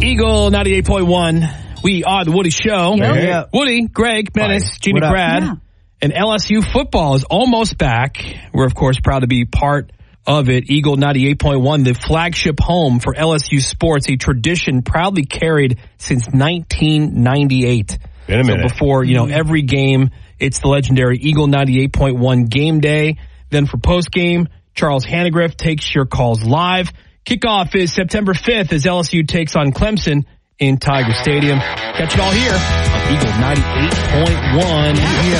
Eagle 98.1. We are the Woody Show. Yeah. Woody, Greg, Menace, Gina, Brad. Yeah. And LSU football is almost back. We're, of course, proud to be part of it. Eagle 98.1, the flagship home for LSU sports, a tradition proudly carried since 1998. Been a minute. So before, every game, it's the legendary Eagle 98.1 game day. Then for post game, Charles Hannegriff takes your calls live. Kickoff is September 5th as LSU takes on Clemson in Tiger Stadium. Catch it all here on Eagle 98.1.